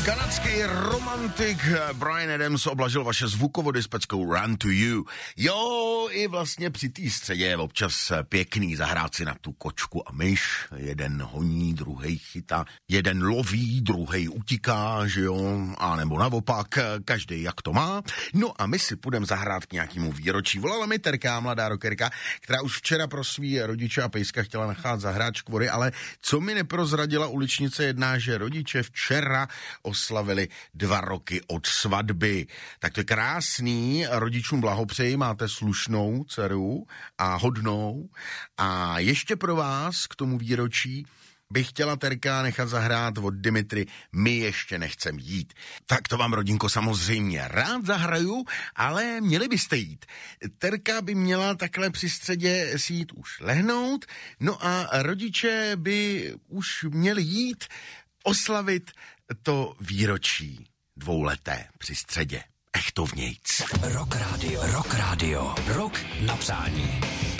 Kanadský romantik Bryan Adams oblažil vaše zvukovody s peckou Run to You. Jo, i vlastně při té středě je občas pěkný zahrát si na tu kočku a myš. Jeden honí, druhej chytá, jeden loví, druhej utíká, že jo, a nebo naopak, každý jak to má. No a my si půjdeme zahrát k nějakému výročí. Volala mi Terka, mladá rockerka, která už včera pro svý rodiče a pejska chtěla nechat zahrát škvory, ale co mi neprozradila uličnice jedná, že rodiče včera oslavili 2 roky od svatby. Tak to je krásný, rodičům blahopřeji, máte slušnou dceru a hodnou. A ještě pro vás k tomu výročí bych chtěla Terka nechat zahrát od Dimitry My ještě nechcem jít. Tak to vám, rodinko, samozřejmě rád zahraju, ale měli byste jít. Terka by měla takhle při středě si jít už lehnout, no a rodiče by už měli jít oslavit to výročí 2leté při středě. Echtovnějc. Rock Radio. Rock na přání.